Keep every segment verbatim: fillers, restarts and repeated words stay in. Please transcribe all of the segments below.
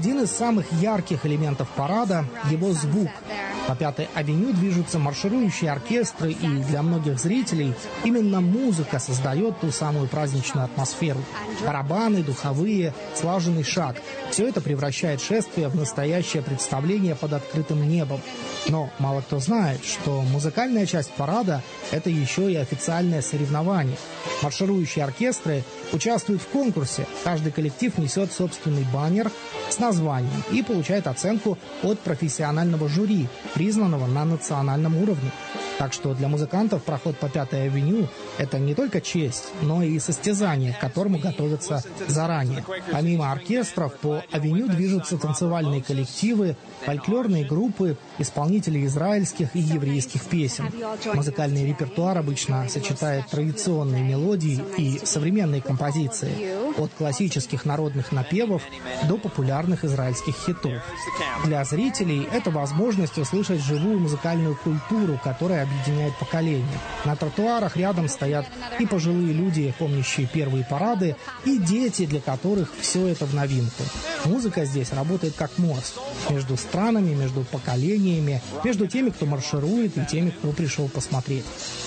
Один из самых ярких элементов парада – его звук. По Пятой авеню движутся марширующие оркестры, и для многих зрителей именно музыка создает ту самую праздничную атмосферу. Барабаны, духовые, слаженный шаг – все это превращает шествие в настоящее представление под открытым небом. Но мало кто знает, что музыкальная часть парада – это еще и официальное соревнование. Марширующие оркестры участвуют в конкурсе. Каждый коллектив несет собственный баннер с названием и получает оценку от профессионального жюри, признанного на национальном уровне. Так что для музыкантов проход по Пятой авеню – это не только честь, но и состязание, к которому готовятся заранее. Помимо оркестров, по авеню движутся танцевальные коллективы, фольклорные группы, исполнители израильских и еврейских песен. Музыкальный репертуар обычно сочетает традиционные мелодии и современные композиции, от классических народных напевов до популярных израильских хитов. Для зрителей это возможность услышать живую музыкальную культуру, которая объединяет поколения. На тротуарах рядом стоят и пожилые люди, помнящие первые парады, и дети, для которых все это в новинку. Музыка здесь работает как мост между странами, между поколениями, между теми, кто марширует, и теми, кто пришел посмотреть.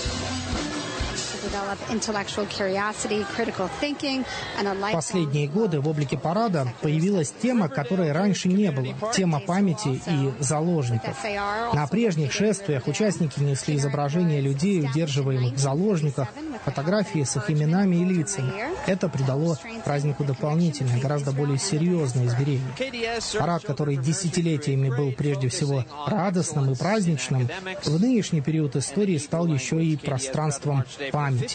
В последние годы в облике парада появилась тема, которой раньше не было – тема памяти и заложников. На прежних шествиях участники несли изображения людей, удерживаемых в заложниках, фотографии с их именами и лицами. Это придало празднику дополнительное, гораздо более серьезное измерение. Парад, который десятилетиями был прежде всего радостным и праздничным, в нынешний период истории стал еще и пространством памяти.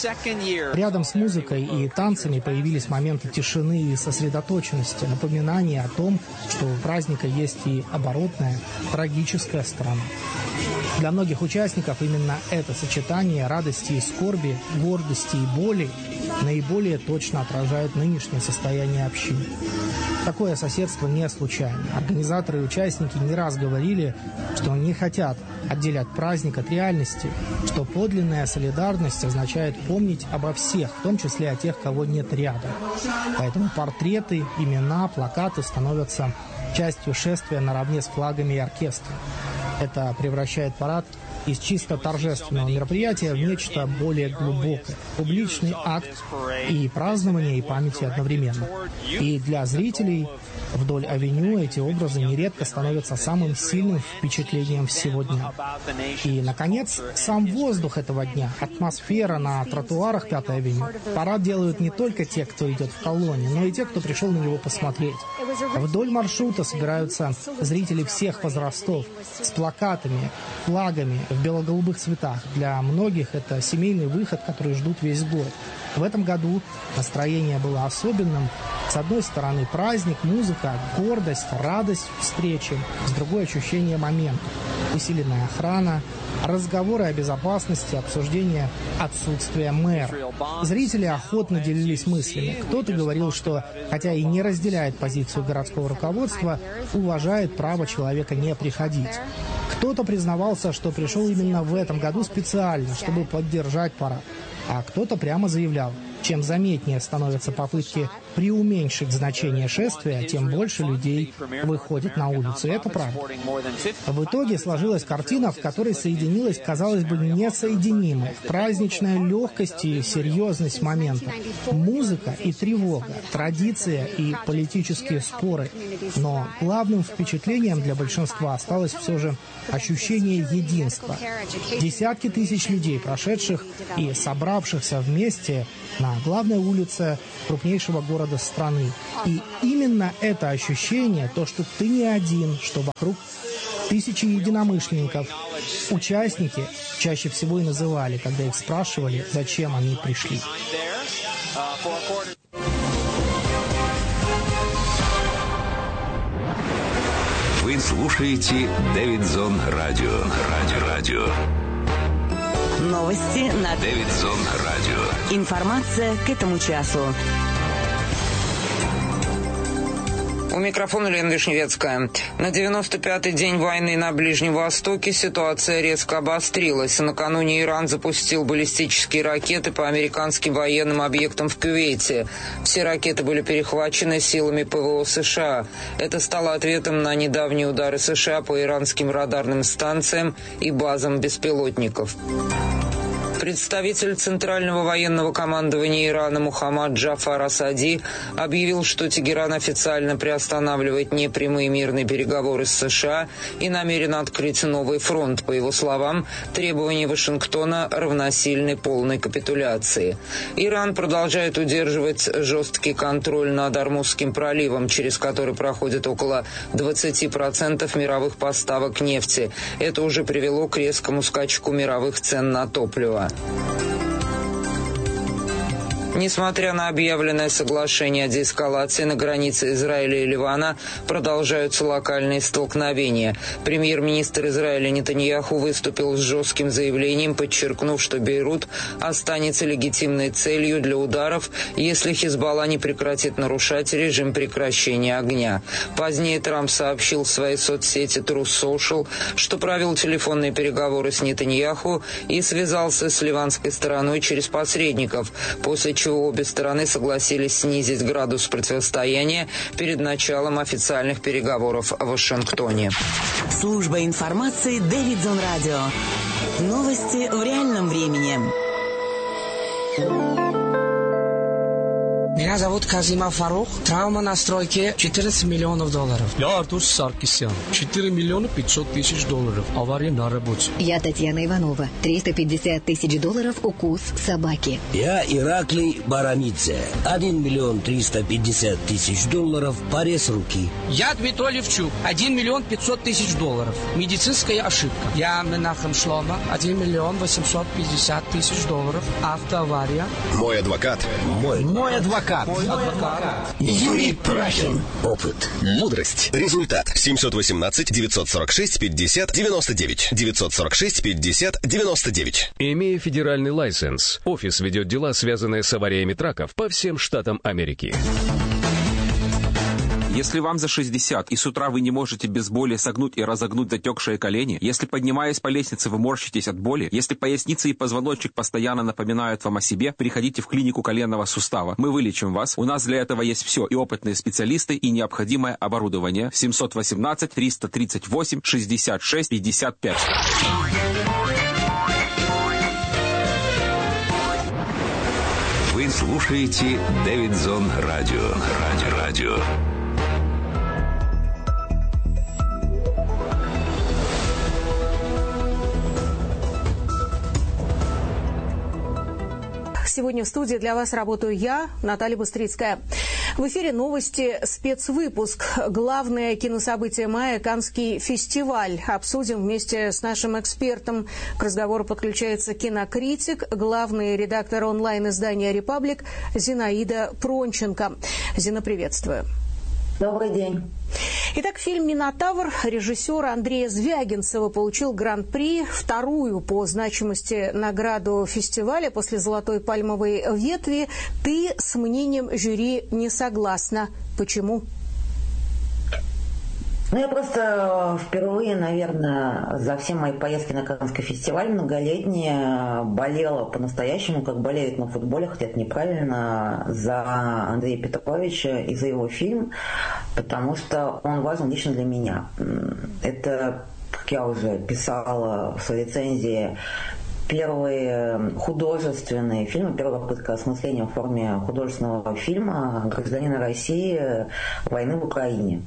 Рядом с музыкой и танцами появились моменты тишины и сосредоточенности, напоминания о том, что у праздника есть и оборотная, трагическая сторона. Для многих участников именно это сочетание радости и скорби, гордости и боли наиболее точно отражает нынешнее состояние общины. Такое соседство не случайно. Организаторы и участники не раз говорили, что не хотят отделять праздник от реальности, что подлинная солидарность означает помнить обо всех, в том числе о тех, кого нет рядом. Поэтому портреты, имена, плакаты становятся частью шествия наравне с флагами и оркестром. Это превращает парад из чисто торжественного мероприятия в нечто более глубокое. Публичный акт и празднования, и памяти одновременно. И для зрителей вдоль авеню эти образы нередко становятся самым сильным впечатлением всего дня. И, наконец, сам воздух этого дня, атмосфера на тротуарах Пятой авеню. Парад делают не только те, кто идет в колонне, но и те, кто пришел на него посмотреть. Вдоль маршрута собираются зрители всех возрастов с плакатами, флагами в бело-голубых цветах. Для многих это семейный выход, который ждут весь год. В этом году настроение было особенным. С одной стороны праздник, музыка, гордость, радость встречи, с другой ощущение момента, усиленная охрана, разговоры о безопасности, обсуждение отсутствия мэра. Зрители охотно делились мыслями. Кто-то говорил, что, хотя и не разделяет позицию городского руководства, уважает право человека не приходить. Кто-то признавался, что пришел именно в этом году специально, чтобы поддержать парад. А кто-то прямо заявлял, чем заметнее становятся попытки преуменьшить значение шествия, тем больше людей выходит на улицу. И это правда. В итоге сложилась картина, в которой соединилась, казалось бы, несоединимая праздничная легкость и серьезность момента, музыка и тревога, традиция и политические споры. Но главным впечатлением для большинства осталось все же ощущение единства. Десятки тысяч людей, прошедших и собравшихся вместе на главной улице крупнейшего города страны. И именно это ощущение, то, что ты не один, что вокруг тысячи единомышленников, участники чаще всего и называли, когда их спрашивали, зачем они пришли. Вы слушаете Дэвидсон Радио. Радио. Радио. Новости на Дэвидсон Радио. Информация к этому часу. У микрофона Лена Вишневецкая. На девяносто пятый день войны на Ближнем Востоке ситуация резко обострилась. Накануне Иран запустил баллистические ракеты по американским военным объектам в Кувейте. Все ракеты были перехвачены силами ПВО США. Это стало ответом на недавние удары США по иранским радарным станциям и базам беспилотников. Представитель Центрального военного командования Ирана Мухаммад Джафар Асади объявил, что Тегеран официально приостанавливает непрямые мирные переговоры с США и намерен открыть новый фронт. По его словам, требования Вашингтона равносильны полной капитуляции. Иран продолжает удерживать жесткий контроль над Ормузским проливом, через который проходит около двадцати процентов мировых поставок нефти. Это уже привело к резкому скачку мировых цен на топливо. Несмотря на объявленное соглашение о деэскалации, на границе Израиля и Ливана продолжаются локальные столкновения. Премьер-министр Израиля Нетаньяху выступил с жестким заявлением, подчеркнув, что Бейрут останется легитимной целью для ударов, если Хизбалла не прекратит нарушать режим прекращения огня. Позднее Трамп сообщил в своей соцсети Truth Social, что провел телефонные переговоры с Нетаньяху и связался с ливанской стороной через посредников, после чего обе стороны согласились снизить градус противостояния перед началом официальных переговоров в Вашингтоне. Служба информации Дэвидзон Радио. Новости в реальном времени. Меня зовут Казима Фарух. Травма на стройке четырнадцать миллионов долларов. Я Артур Саркисян. четыре миллиона пятьсот тысяч долларов. Авария на работе. Я Татьяна Иванова. триста пятьдесят тысяч долларов укус собаки. Я Ираклий Барамидзе. один миллион триста пятьдесят тысяч долларов. Порез руки. Я Дмитрий Левчук. один миллион пятьсот тысяч долларов. Медицинская ошибка. Я Менахем Шлома. один миллион восемьсот пятьдесят тысяч долларов. Автоавария. Мой адвокат. Мой. Мой адвокат. Юрий Прахин. Опыт. Мудрость. Результат. семьсот восемнадцать девятьсот сорок шесть пятьдесят девяносто девять. девятьсот сорок шесть пятьдесят девяносто девять. Имея федеральный лайсенс, офис ведет дела, связанные с авариями траков по всем штатам Америки. Если вам за шестьдесят, и с утра вы не можете без боли согнуть и разогнуть затекшие колени, если, поднимаясь по лестнице, вы морщитесь от боли, если поясница и позвоночник постоянно напоминают вам о себе, приходите в клинику коленного сустава. Мы вылечим вас. У нас для этого есть все, и опытные специалисты, и необходимое оборудование. семьсот восемнадцать триста тридцать восемь шестьдесят шесть пятьдесят пять. Вы слушаете Дэвидзон Радио. Радио. Радио. Сегодня в студии для вас работаю я, Наталья Быстрицкая. В эфире новости, спецвыпуск. Главное кинособытие мая – Каннский фестиваль. Обсудим вместе с нашим экспертом. К разговору подключается кинокритик, главный редактор онлайн-издания «Репаблик» Зинаида Пронченко. Зина, приветствую. Добрый день. Итак, фильм «Минотавр» режиссера Андрея Звягинцева получил гран-при, вторую по значимости награду фестиваля после «Золотой пальмовой ветви». Ты с мнением жюри не согласна. Почему? Ну, я просто впервые, наверное, за все мои поездки на Каннский фестиваль многолетние болела по-настоящему, как болеют на футболе, хотя это неправильно, за Андрея Петровича и за его фильм, потому что он важен лично для меня. Это, как я уже писала в своей рецензии, первые художественные фильмы, первая попытка осмысления в форме художественного фильма «Гражданина России. Войны в Украине».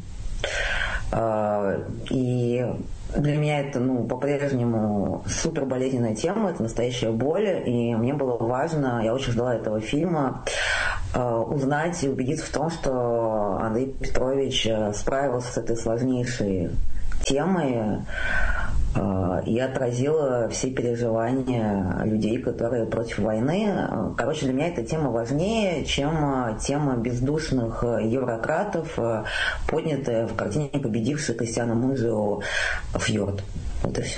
И для меня это, ну, по-прежнему супер болезненная тема, это настоящая боль, и мне было важно, я очень ждала этого фильма, узнать и убедиться в том, что Андрей Петрович справился с этой сложнейшей темой и отразила все переживания людей, которые против войны. Короче, для меня эта тема важнее, чем тема бездушных еврократов, поднятая в картине победившей Кристиана Мунзио «Фьорд». Вот и все.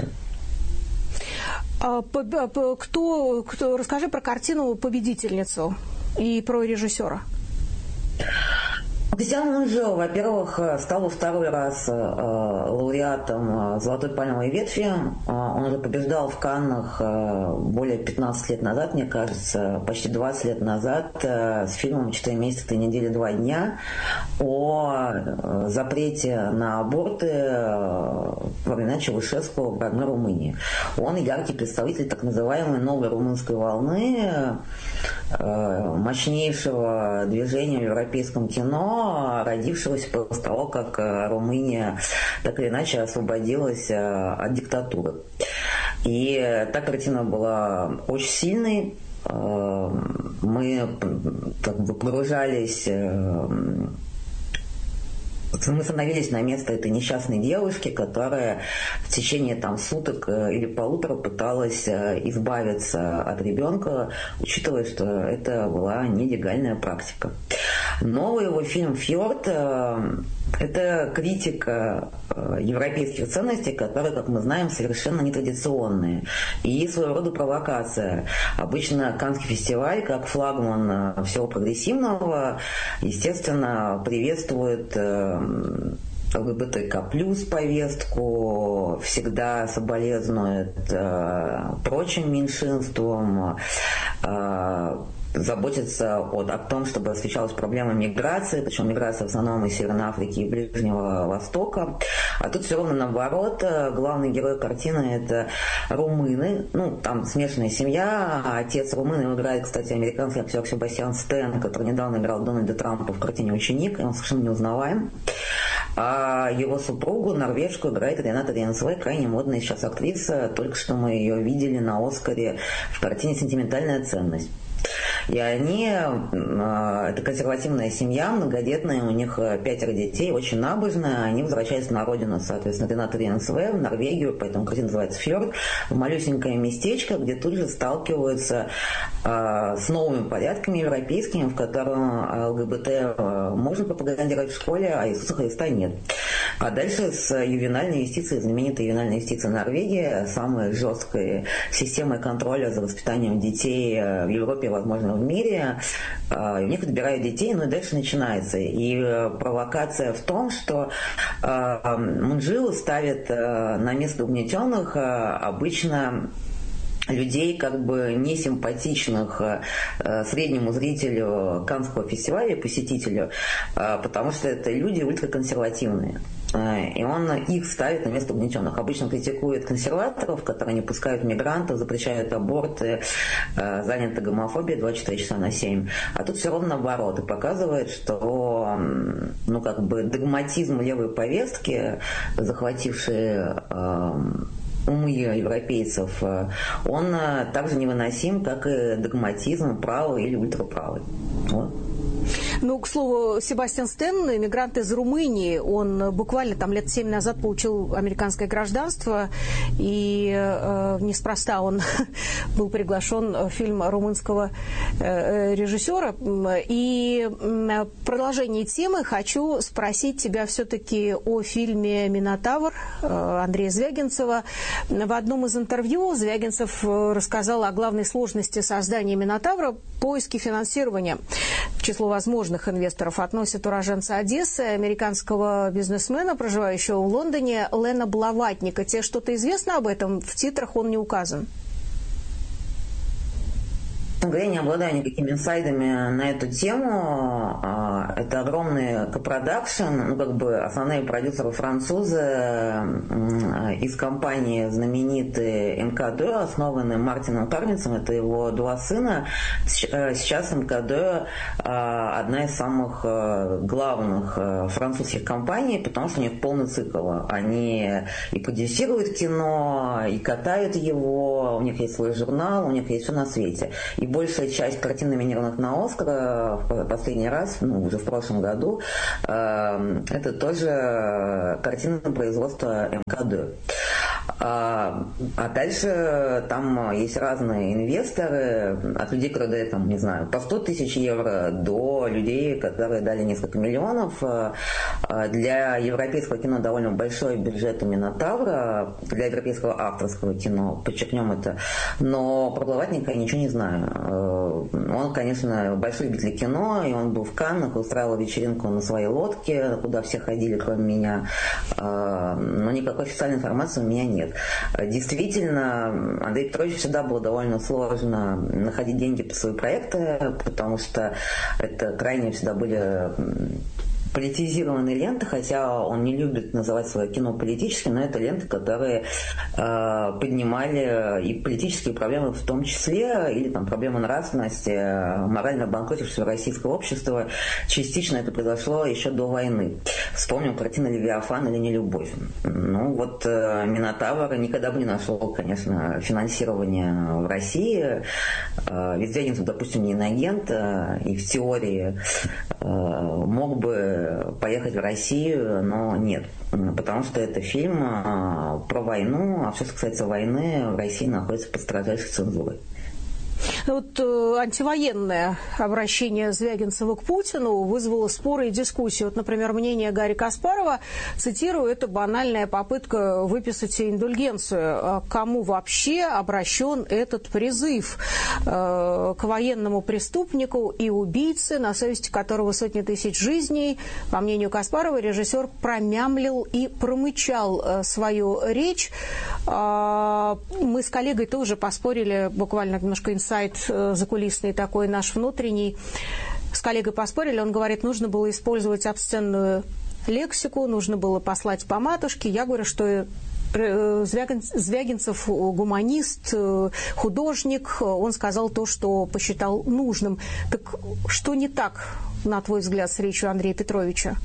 А, кто, кто, расскажи про картину «Победительницу» и про режиссера. Кристиан Мунжо, во-первых, стал во второй раз э, лауреатом «Золотой пальмовой ветви». Он уже побеждал в Каннах э, более пятнадцать лет назад, мне кажется, почти двадцать лет назад, э, с фильмом «Четыре месяца, три недели, два дня» о э, запрете на аборты э, во времена Чаушеску в родной Румынии. Он яркий представитель так называемой новой румынской волны, э, мощнейшего движения в европейском кино, родившегося после того, как Румыния так или иначе освободилась от диктатуры. И та картина была очень сильной. Мы как бы погружались... Мы становились на место этой несчастной девушки, которая в течение там суток или полутора пыталась избавиться от ребенка, учитывая, что это была нелегальная практика. Новый его фильм «Фьорд» – это критика европейских ценностей, которые, как мы знаем, совершенно нетрадиционные. И своего рода провокация. Обычно Каннский фестиваль, как флагман всего прогрессивного, естественно, приветствует ЛГБТК плюс повестку, всегда соболезнует прочим меньшинствам, заботиться о, о том, чтобы освещалась проблема миграции, причем миграция в основном из Северной Африки и Ближнего Востока. А тут все ровно наоборот. Главный герой картины – это румыны. Ну, там смешанная семья. Отец румын, его играет, кстати, американский актер Себастьян Стэн, который недавно играл Дональда Трампа в картине «Ученик», и он совершенно неузнаваем. А его супругу, норвежку, играет Рената Ренсвей, крайне модная сейчас актриса. Только что мы ее видели на «Оскаре» в картине «Сентиментальная ценность». И они, это консервативная семья, многодетная, у них пятеро детей, очень набожная, они возвращаются на родину, соответственно, Рената Ренсвей, в Норвегию, поэтому картина называется «Фьорд», в малюсенькое местечко, где тут же сталкиваются э, с новыми порядками европейскими, в котором ЛГБТ можно пропагандировать в школе, а Иисуса Христа нет. А дальше с ювенальной юстицией, знаменитой ювенальной юстицией Норвегии, самой жесткой системой контроля за воспитанием детей в Европе, возможно, в мире. У них отбирают детей, но и дальше начинается. И провокация в том, что Мунжио ставит на место угнетенных обычно людей, как бы несимпатичных э, среднему зрителю Каннского фестиваля, посетителю, э, потому что это люди ультраконсервативные. Э, и он их ставит на место угнетенных. Обычно критикует консерваторов, которые не пускают мигрантов, запрещают аборты, э, заняты гомофобией двадцать четыре часа на семь. А тут все равно наоборот. И показывает, что ну, как бы догматизм левой повестки, захвативший э, умы европейцев, он также невыносим, как и догматизм правый или ультраправый. Вот. Ну, к слову, Себастьян Стэн, иммигрант из Румынии, он буквально там лет семь назад получил американское гражданство, и э, неспроста он был приглашен в фильм румынского э, режиссера. И в продолжении темы хочу спросить тебя все-таки о фильме «Минотавр» Андрея Звягинцева. В одном из интервью Звягинцев рассказал о главной сложности создания «Минотавра» – поиске финансирования. В число возможных инвесторов относят уроженца Одессы, американского бизнесмена, проживающего в Лондоне, Лена Блаватника. Тебе что-то известно об этом? В титрах он не указан. Я не обладаю никакими инсайдами на эту тему. Это огромный копродакшн, ну, как бы основные продюсеры французы из компании знаменитые эм ка дэ, основанные Мартином Карницем, это его два сына. Сейчас эм ка дэ одна из самых главных французских компаний, потому что у них полный цикл. Они и продюсируют кино, и катают его, у них есть свой журнал, у них есть все на свете. И большая часть картин, номинированных на «Оскар» в последний раз, ну, уже в прошлом году, э, это тоже картины производства эм ка дэ. А, а дальше там есть разные инвесторы, от людей, которые дают, там, не знаю, по сто тысяч евро, до людей, которые дали несколько миллионов. Для европейского кино довольно большой бюджет у Минотавра, для европейского авторского кино, подчеркнем это. Но про Блаватника я ничего не знаю. Он, конечно, большой любитель кино, и он был в Каннах, устраивал вечеринку на своей лодке, куда все ходили, кроме меня. Но никакой официальной информации у меня нет. Действительно, Андрей Петрович всегда было довольно сложно находить деньги под свои проекты, потому что это крайне всегда были политизированные ленты, хотя он не любит называть свое кино политическим, но это ленты, которые э, поднимали и политические проблемы в том числе, или там проблемы нравственности, морально обанкротившего российского общества. Частично это произошло еще до войны. Вспомним картину «Левиафан» или «Нелюбовь». Ну вот э, Минотавр никогда бы не нашел, конечно, финансирования в России. Э, ведь Звягинцев, допустим, не иноагент, э, и в теории э, мог бы поехать в Россию, но нет, потому что это фильм а, про войну, а все, что касается войны, в России находится под строжайшей цензурой. Вот э, антивоенное обращение Звягинцева к Путину вызвало споры и дискуссии. Вот, например, мнение Гарри Каспарова, цитирую, это банальная попытка выписать индульгенцию. Кому вообще обращен этот призыв? Э, к военному преступнику и убийце, на совести которого сотни тысяч жизней. По мнению Каспарова, режиссер промямлил и промычал э, свою речь. Э, мы с коллегой тоже поспорили, буквально немножко инсайт закулисный такой, наш внутренний. С коллегой поспорили, он говорит, нужно было использовать обсценную лексику, нужно было послать по матушке. Я говорю, что Звягинцев гуманист, художник, он сказал то, что посчитал нужным. Так что не так, на твой взгляд, с речью Андрея Петровича?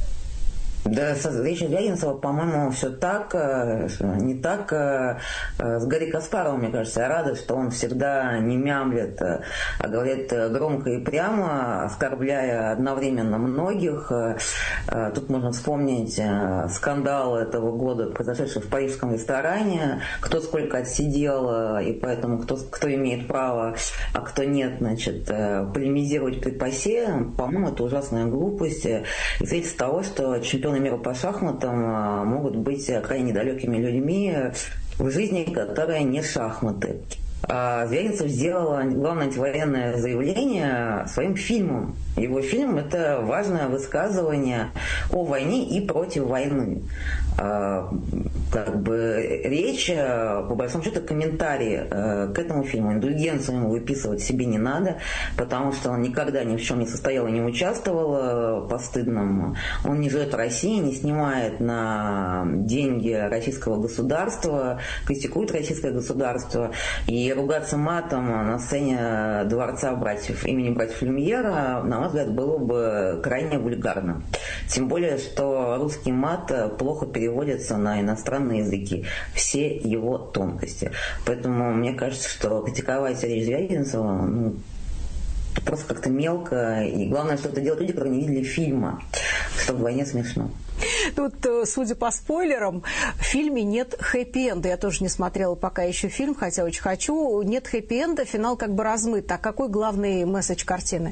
Да, с речью Звягинцева, по-моему, все так, не так. С Гарри Каспаровым, мне кажется, я рада, что он всегда не мямлет, а говорит громко и прямо, оскорбляя одновременно многих. Тут можно вспомнить скандал этого года, произошедший в парижском ресторане, кто сколько отсидел, и поэтому кто, кто имеет право, а кто нет, значит, полемизировать при ПАСЕ. По-моему, это ужасная глупость. И свидетельство того, что чемпионы мира по шахматам могут быть крайне недалекими людьми в жизни, которая не шахматы. А Звягинцев сделал главное антивоенное заявление своим фильмом. Его фильм – это важное высказывание о войне и против войны. А, как бы речь, по большому счету, комментарии к этому фильму. Индульгенцию ему выписывать себе не надо, потому что он никогда ни в чем не состоял и не участвовал постыдному. Он не живет в России, не снимает на деньги российского государства, критикует российское государство. И ругаться матом на сцене дворца братьев, имени братьев Люмьера, на мой взгляд, было бы крайне вульгарно. Тем более, что русский мат плохо переводится на иностранные языки. Все его тонкости. Поэтому мне кажется, что критиковать речь Звягинцева, ну, просто как-то мелко. И главное, что это делают люди, которые не видели фильма. Что вдвойне смешно. Тут, судя по спойлерам, в фильме нет хэппи-энда. Я тоже не смотрела пока еще фильм, хотя очень хочу. Нет хэппи-энда, финал как бы размыт. А какой главный месседж картины?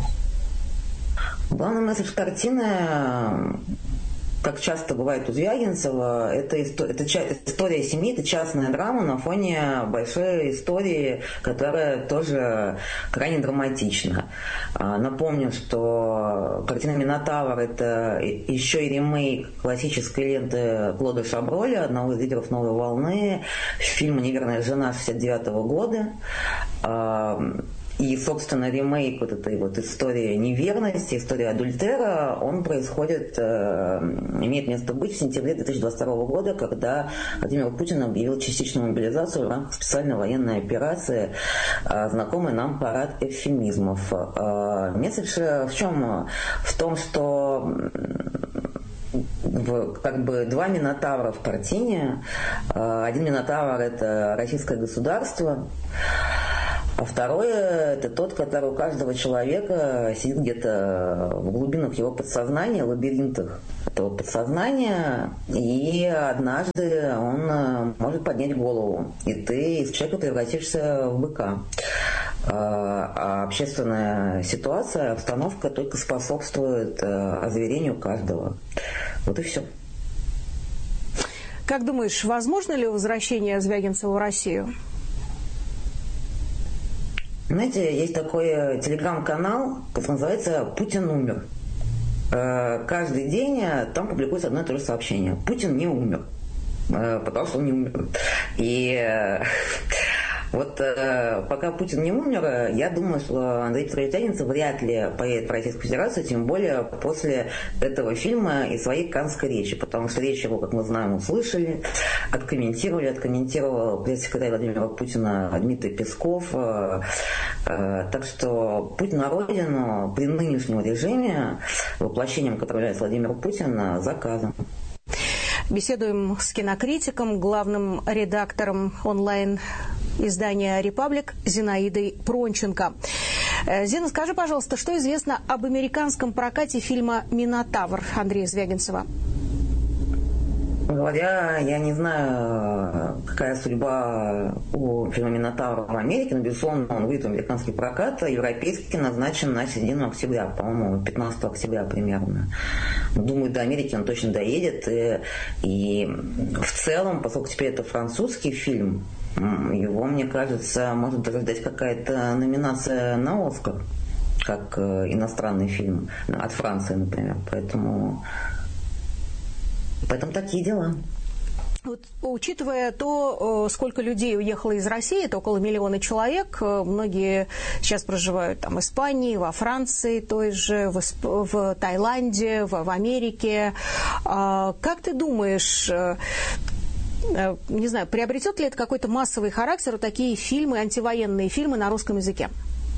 Главный месседж картины, как часто бывает у Звягинцева, это, история, это история семьи, это частная драма на фоне большой истории, которая тоже крайне драматична. Напомню, что картина «Минотавр» — это еще и ремейк классической ленты Клода Шаброля, одного из лидеров «Новой волны», фильма «Неверная жена» шестьдесят девятого года. И, собственно, ремейк вот этой вот истории неверности, истории адультера, он происходит, э, имеет место быть в сентябре две тысячи двадцать второго года, когда Владимир Путин объявил частичную мобилизацию в рамках специальной военной операции, э, знакомый нам парад эвфемизмов. Э, месседж в чем? В том, что в, как бы два Минотавра в картине. Э, один Минотавр — это российское государство, А второе, это тот, который у каждого человека сидит где-то в глубинах его подсознания, лабиринтах этого подсознания, и однажды он может поднять голову, и ты из человека превратишься в быка. А общественная ситуация, обстановка только способствует озверению каждого. Вот и все. Как думаешь, возможно ли возвращение Звягинцева в Россию? Знаете, есть такой телеграм-канал, который называется «Путин умер». Каждый день там публикуется одно и то же сообщение. Путин не умер, потому что он не умер. И вот э, пока Путин не умер, я думаю, что Андрей Петрович Звягинцев вряд ли поедет в Российскую Федерацию, тем более после этого фильма и своей каннской речи, потому что речь его, как мы знаем, услышали, откомментировали, откомментировал пресс-секретарь Владимира Путина Дмитрий Песков. Э, э, так что путь на родину при нынешнем режиме, воплощением которого является Владимир Путин, заказан. Беседуем с кинокритиком, главным редактором онлайн издания «Репаблик» Зинаидой Пронченко. Зина, скажи, пожалуйста, что известно об американском прокате фильма «Минотавр» Андрея Звягинцева? Говоря, я не знаю, какая судьба у фильма «Минотавр» в Америке, но, безусловно, он выйдет в американский прокат, а европейский назначен на середину октября, по-моему, пятнадцатого октября примерно. Думаю, до Америки он точно доедет. И, и в целом, поскольку теперь это французский фильм, его, мне кажется, может даже ждать какая-то номинация на «Оскар», как иностранный фильм от Франции, например. Поэтому... Поэтому такие дела. Вот, учитывая то, сколько людей уехало из России, это около миллиона человек, многие сейчас проживают там, в Испании, во Франции, той же, в, в Таиланде, в, в Америке. Как ты думаешь, не знаю, приобретет ли это какой-то массовый характер, вот такие фильмы, антивоенные фильмы на русском языке?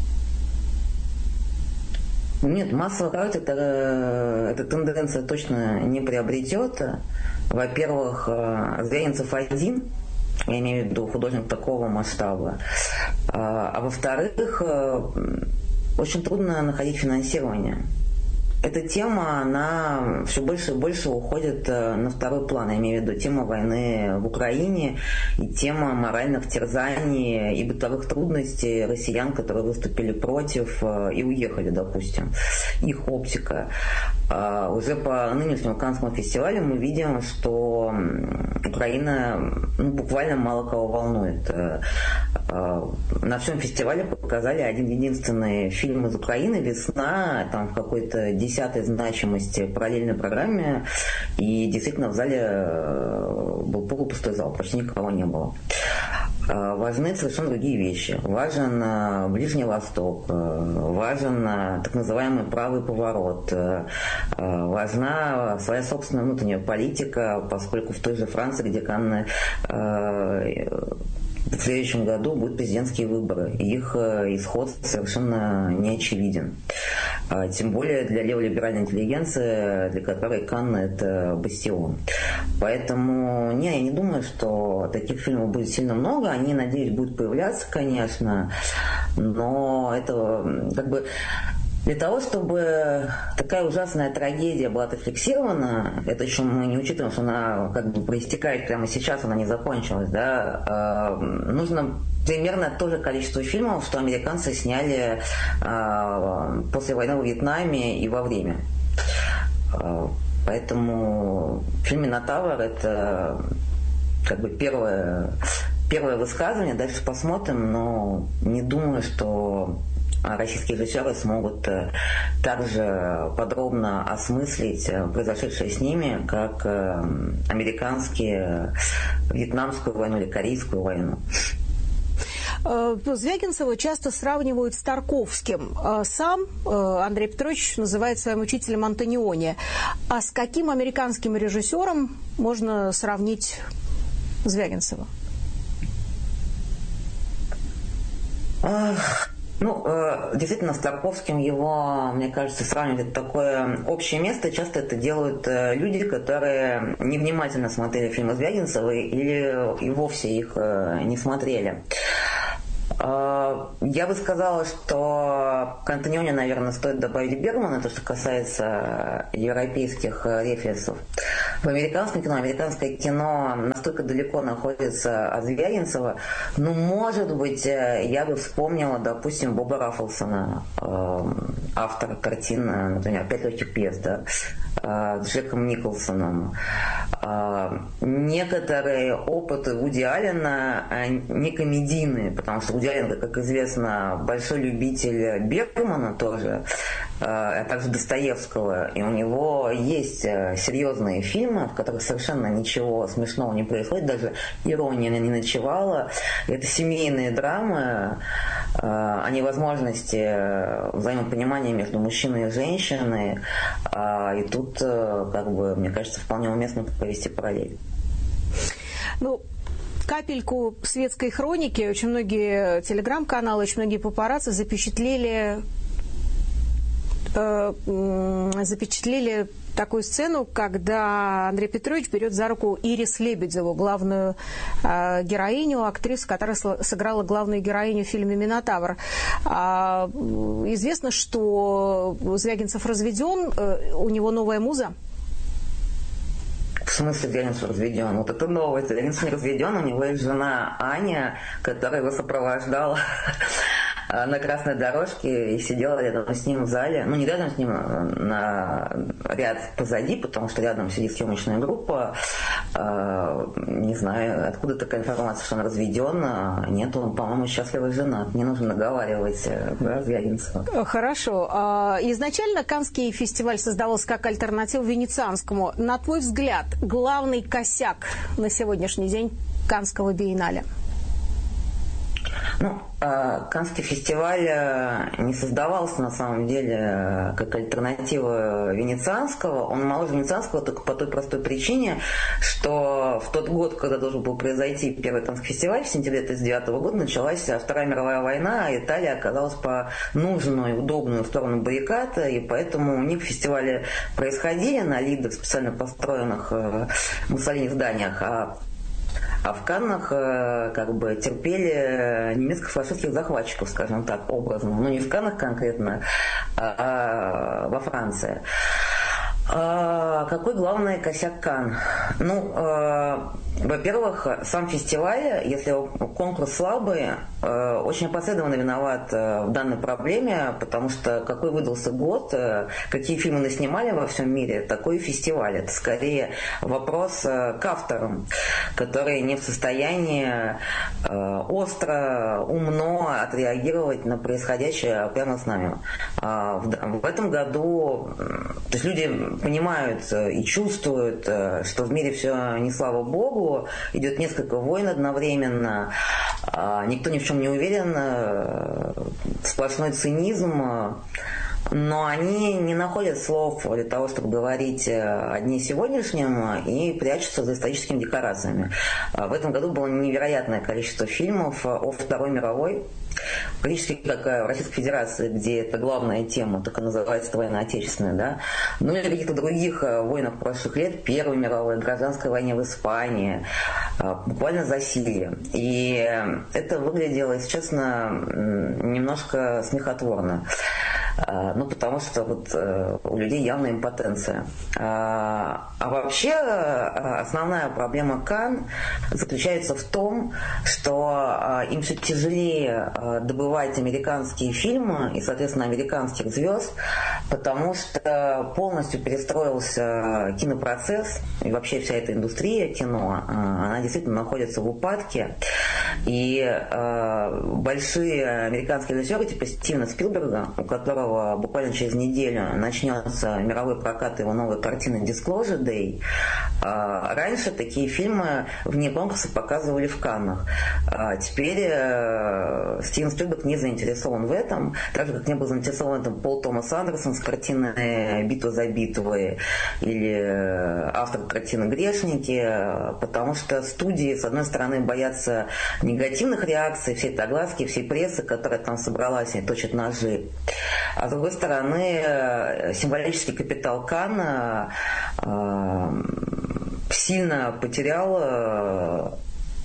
Нет, массовый характер эта, эта тенденция точно не приобретет. Во-первых, Звягинцев один, я имею в виду художник такого масштаба. А во-вторых, очень трудно находить финансирование. Эта тема, она все больше и больше уходит на второй план. Я имею в виду тема войны в Украине и тема моральных терзаний и бытовых трудностей россиян, которые выступили против и уехали, допустим. Их оптика. Уже по нынешнему Каннскому фестивалю мы видим, что Украина ну, буквально мало кого волнует. На всем фестивале показали один единственный фильм из Украины «Весна», там в какой-то десятой значимости параллельной программе, и действительно в зале был полупустой зал, почти никого не было. Важны совершенно другие вещи. Важен Ближний Восток, важен так называемый правый поворот, важна своя собственная внутренняя политика, поскольку в той же Франции, где Канны в следующем году будут президентские выборы, и их исход совершенно не очевиден. Тем более для леволиберальной интеллигенции, для которой Канны – это бастион. Поэтому не, я не думаю, что таких фильмов будет сильно много. Они, надеюсь, будут появляться, конечно, но это как бы... Для того, чтобы такая ужасная трагедия была отрефлексирована, это еще мы не учитываем, что она как бы проистекает прямо сейчас, она не закончилась, да, э, нужно примерно то же количество фильмов, что американцы сняли э, после войны во Вьетнаме и во время. Э, поэтому фильм «Минотавр» — это как бы первое, первое высказывание, дальше посмотрим, но не думаю, что российские режиссеры смогут также подробно осмыслить произошедшее с ними, как американские Вьетнамскую войну или Корейскую войну. Звягинцева часто сравнивают с Тарковским. Сам Андрей Петрович называет своим учителем Антониони. А с каким американским режиссером можно сравнить Звягинцева? Ну, действительно, с Тарковским его, мне кажется, сравнивать это такое общее место. Часто это делают люди, которые невнимательно смотрели фильмы Звягинцева или и вовсе их не смотрели. Я бы сказала, что к Антониони, наверное, стоит добавить Бергмана, то, что касается европейских референсов. В американском кино, американское кино настолько далеко находится от Звягинцева, ну, может быть, я бы вспомнила, допустим, Боба Раффлсона, автора картин, например, «Пять легких пьес», да, с Джеком Николсоном. Некоторые опыты Вуди Аллена не комедийные, потому что Вуди Аллен, как известно, большой любитель Бергмана тоже, а также Достоевского, и у него есть серьезные фильмы, в которых совершенно ничего смешного не происходит, даже ирония не ночевала. Это семейные драмы о невозможности взаимопонимания между мужчиной и женщиной, и тут, как бы, мне кажется, вполне уместно провести параллель. Ну, капельку светской хроники. Очень многие телеграм-каналы, очень многие папарацци запечатлели, э, запечатлели такую сцену, когда Андрей Петрович берет за руку Ирис Лебедеву, главную э, героиню, актрису, которая сыграла главную героиню в фильме «Минотавр». А, известно, что Звягинцев разведен, э, у него новая муза. В смысле Звягинцев разведен? Вот это новость. Звягинцев не разведен, у него есть жена Аня, которая его сопровождала на красной дорожке и сидела рядом с ним в зале. Ну, не рядом с ним, на ряд позади, потому что рядом сидит съемочная группа. Не знаю, откуда такая информация, что он разведен. Нет, он, по-моему, счастливый женат. Не нужно наговаривать, да, Звягинцева. Хорошо. Изначально Каннский фестиваль создавался как альтернатива Венецианскому. На твой взгляд, главный косяк на сегодняшний день Каннского биеннале? Ну, Каннский фестиваль не создавался на самом деле как альтернатива Венецианского. Он моложе Венецианского только по той простой причине, что в тот год, когда должен был произойти первый Каннский фестиваль, в сентябре тысяча девятьсот тридцать девятого года, началась Вторая мировая война, а Италия оказалась по нужную, удобную сторону баррикад, и поэтому у них фестивали происходили на лидах, специально построенных Муссолини зданиях, а А в Каннах как бы терпели немецко-фашистских захватчиков, скажем так, образно. Ну, не в Каннах конкретно, а во Франции. А какой главный косяк Канн? Ну, э, во-первых, сам фестиваль, если конкурс слабый, э, очень опосредованно виноват э, в данной проблеме, потому что какой выдался год, э, какие фильмы наснимали во всем мире, такой фестиваль. Это скорее вопрос э, к авторам, которые не в состоянии э, остро, умно отреагировать на происходящее прямо с нами. А в, в этом году, то есть люди понимают и чувствуют, что в мире все не слава богу, идет несколько войн одновременно, никто ни в чем не уверен, сплошной цинизм, но они не находят слов для того, чтобы говорить о дне сегодняшнем, и прячутся за историческими декорациями. В этом году было невероятное количество фильмов о Второй мировой, практически как в Российской Федерации, где это главная тема, только называется война отечественная, да, ну или каких-то других войнах прошлых лет, Первой мировой, гражданской войне в Испании, буквально засилье. И это выглядело, если честно, немножко смехотворно. Ну, потому что вот у людей явная импотенция. А вообще основная проблема Канн заключается в том, что им все тяжелее добывать американские фильмы и, соответственно, американских звезд, потому что полностью перестроился кинопроцесс, и вообще вся эта индустрия кино, она действительно находится в упадке. И большие американские режиссеры, типа Стивена Спилберга, у которого буквально через неделю начнется мировой прокат его новой картины «Disclosure Day». Раньше такие фильмы вне конкурса показывали в Каннах. Теперь Стивен Спилберг не заинтересован в этом, так же, как не был заинтересован в этом Пол Томас Андерсон с картиной «Битва за битвой» или автор картины «Грешники», потому что студии, с одной стороны, боятся негативных реакций, всей этой огласки, всей прессы, которая там собралась и точит ножи. А с другой стороны, символический капитал Канна э, сильно потерял э, в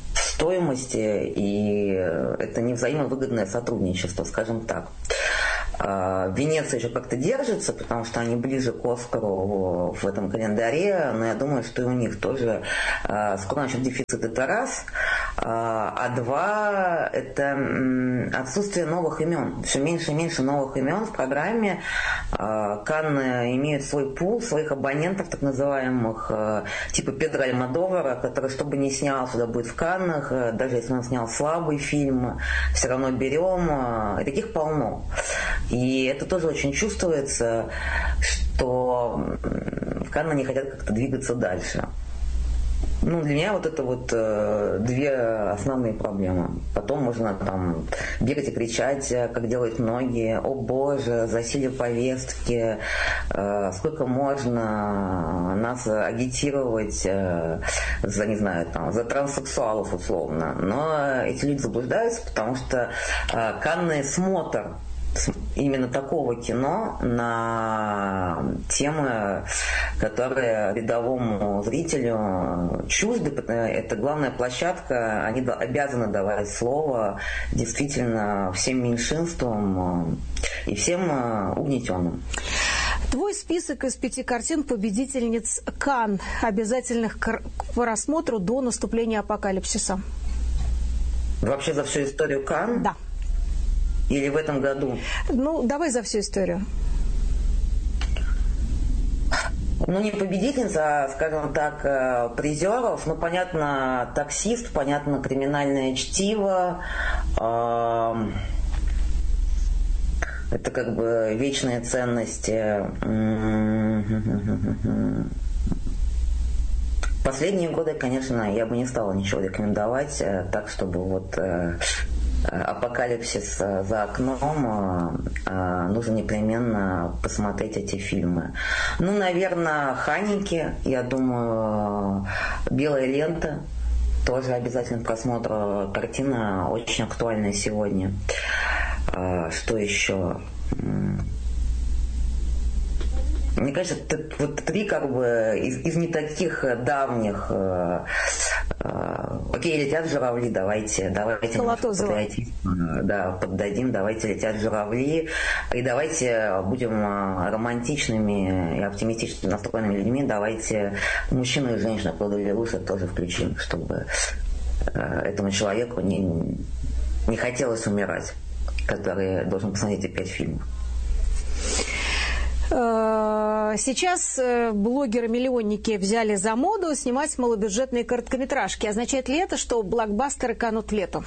стоимости, и это не взаимовыгодное сотрудничество, скажем так. Венеция еще как-то держится, потому что они ближе к Оскару в этом календаре, но я думаю, что и у них тоже скоро начнет дефицит, это раз. А два – это отсутствие новых имен. Все меньше и меньше новых имен в программе. Канны имеют свой пул, своих абонентов, так называемых, типа Педро Альмодовара, который, что бы ни снял, сюда будет в Каннах, даже если он снял слабый фильм, все равно берем. И таких полно. И это тоже очень чувствуется, что в Канны не хотят как-то двигаться дальше. Ну, для меня вот это вот э, две основные проблемы. Потом можно там бегать и кричать, как делают многие: о боже, засилие повестки, э, сколько можно нас агитировать э, за, не знаю, там, за транссексуалов условно. Но эти люди заблуждаются, потому что э, Канны смотр именно такого кино на темы, которые рядовому зрителю чужды. Это главная площадка, они обязаны давать слово действительно всем меньшинствам и всем угнетенным. Твой список из пяти картин победительниц Канн, обязательных к просмотру до наступления апокалипсиса. Вообще за всю историю Канн? Да. Или в этом году? Ну, давай за всю историю. Ну, не победительница, а, скажем так, призеров. Ну, понятно, «Таксист», понятно, «Криминальное чтиво». Это как бы вечные ценности. Последние годы, конечно, я бы не стала ничего рекомендовать, так, чтобы вот... апокалипсис за окном, нужно непременно посмотреть эти фильмы. Ну, наверное, «Ханики», я думаю, «Белая лента», тоже обязательно просмотр. Картина очень актуальная сегодня. Что еще? Мне кажется, вот три как бы из, из не таких давних. Э, э, окей, «Летят журавли», давайте, давайте да, поддадим, давайте «Летят журавли», и давайте будем романтичными и оптимистично настроенными людьми, давайте «Мужчину и женщину» Клода Лелуша тоже включим, чтобы э, этому человеку не, не хотелось умирать, который должен посмотреть эти пять фильмов. Сейчас блогеры-миллионники взяли за моду снимать малобюджетные короткометражки. Означает ли это, что блокбастеры канут в лету?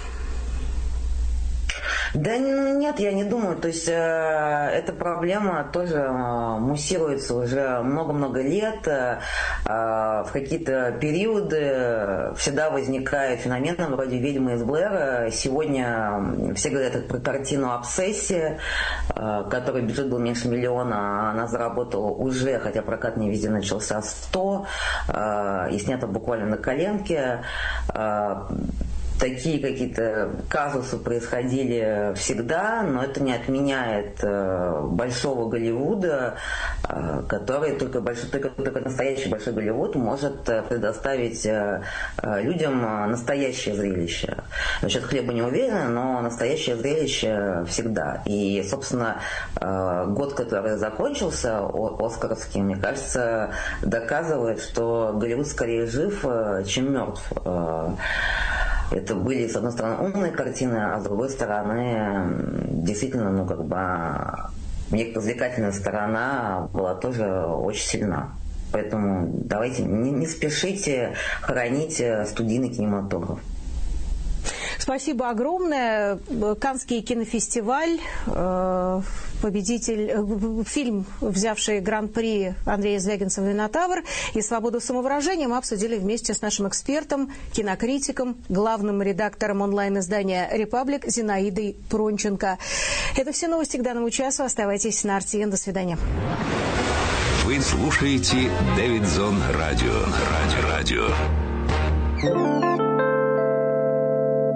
Да нет, я не думаю. То есть э, эта проблема тоже э, муссируется уже много-много лет. Э, в какие-то периоды всегда возникает феномен вроде «Ведьмы из Блэра». Сегодня все говорят про картину «Обсессия», э, которой бюджет был меньше миллиона, она заработала уже, хотя прокат не везде начался, сто, э, и снята буквально на коленке. Э, Такие какие-то казусы происходили всегда, но это не отменяет э, большого Голливуда, э, который только, большой, только, только настоящий большой Голливуд может предоставить э, людям настоящее зрелище. Насчет хлеба не уверена, но настоящее зрелище всегда. И, собственно, э, год, который закончился, оскаровский, мне кажется, доказывает, что Голливуд скорее жив, э, чем мертв. Э, Это были, с одной стороны, умные картины, а с другой стороны, действительно, ну, как бы, развлекательная сторона была тоже очень сильна. Поэтому давайте, не, не спешите хоронить студийный кинематограф. Спасибо огромное. Каннский кинофестиваль, победитель, фильм, взявший гран-при Андрея Звягинцева «Минотавр» и «Свободу самовыражения» мы обсудили вместе с нашим экспертом, кинокритиком, главным редактором онлайн-издания «Репаблик» Зинаидой Пронченко. Это все новости к данному часу. Оставайтесь на эр ти эн. До свидания. Вы слушаете Дэвидзон Радио. Радио. Радио.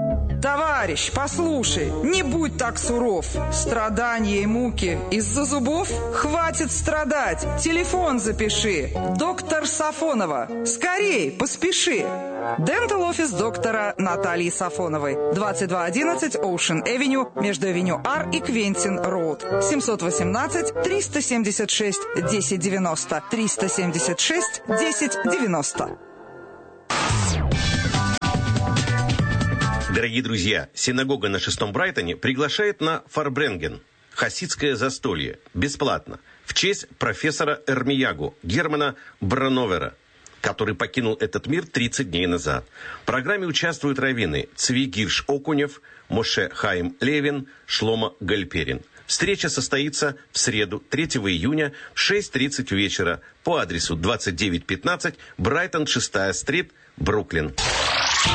Товарищ, послушай, не будь так суров. Страдания и муки из-за зубов? Хватит страдать. Телефон запиши. Доктор Сафонова. Скорей, поспеши. Дентал офис доктора Натальи Сафоновой. двадцать два одиннадцать Ocean Avenue между Авеню Ар и Квентин Роуд. семьсот восемнадцать триста семьдесят шесть десять девяносто. триста семьдесят шесть десять девяносто. Дорогие друзья, синагога на шестом Брайтоне приглашает на Фарбренген, хасидское застолье, бесплатно, в честь профессора Эрмиягу Германа Брановера, который покинул этот мир тридцать дней назад. В программе участвуют раввины Цви Гирш Окунев, Моше Хаим Левин, Шломо Гальперин. Встреча состоится в среду, третьего июня, в шесть тридцать вечера по адресу двадцать девять пятнадцать Брайтон, шестая стрит, Бруклин.